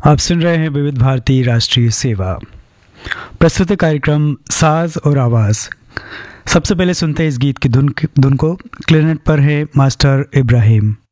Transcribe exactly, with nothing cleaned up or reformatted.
आप सुन रहे हैं विविध भारती राष्ट्रीय सेवा। प्रस्तुत कार्यक्रम साज और आवाज़। सबसे पहले सुनते हैं इस गीत की धुन धुन को। क्लैरिनेट पर है मास्टर इब्राहिम।